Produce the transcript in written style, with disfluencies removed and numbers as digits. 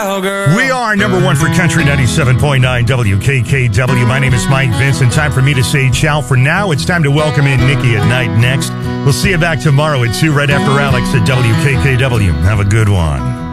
cowgirl. We are number one for Country 97.9 WKKW. My name is Mike Vincent. Time for me to say ciao for now. It's time to welcome in Nikki at Night next. We'll see you back tomorrow at 2 right after Alex at WKKW. Have a good one.